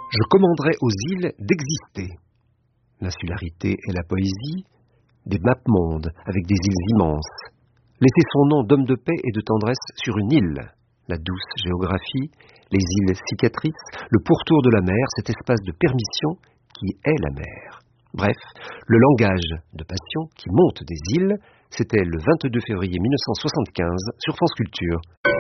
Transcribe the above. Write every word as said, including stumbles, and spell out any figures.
Je commanderais aux îles d'exister. L'insularité et la poésie, des mapes-mondes avec des îles immenses. Laisser son nom d'homme de paix et de tendresse sur une île. La douce géographie, les îles cicatrices, le pourtour de la mer, cet espace de permission qui est la mer. Bref, le langage de passion qui monte des îles, c'était le vingt-deux février mille neuf cent soixante-quinze sur France Culture.